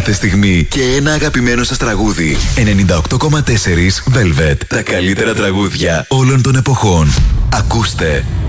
κάθε στιγμή και ένα αγαπημένο σας τραγούδι. 98,4 Velvet. Τα καλύτερα τραγούδια όλων των εποχών. Ακούστε